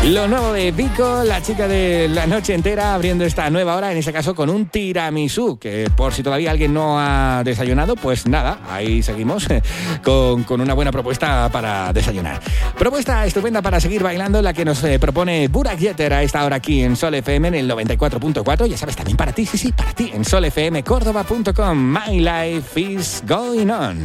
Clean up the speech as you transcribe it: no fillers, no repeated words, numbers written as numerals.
Lo nuevo de Vico, la chica de la noche entera, abriendo esta nueva hora, en ese caso con un tiramisú, que por si todavía alguien no ha desayunado, pues nada, ahí seguimos con una buena propuesta para desayunar. Propuesta estupenda para seguir bailando, la que nos propone Burak Yeter a esta hora aquí en Sol FM en el 94.4, ya sabes, también para ti, sí, para ti, en solfmcordoba.com. My life is going on.